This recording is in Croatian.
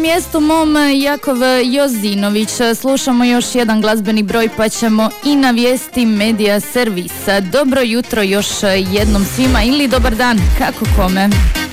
mjestu mom Jakov Jozinović. Slušamo još jedan glazbeni broj pa ćemo i na vijesti Medija Servis. Dobro jutro još jednom svima ili dobar dan, kako kome.